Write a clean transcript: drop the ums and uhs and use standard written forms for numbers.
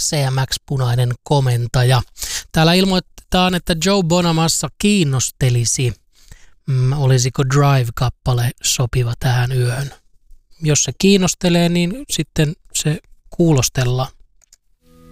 CMX-punainen komentaja. Täällä ilmoitetaan, että Joe Bonamassa kiinnostelisi, olisiko Drive-kappale sopiva tähän yöhön. Jos se kiinnostelee, niin sitten se kuulostella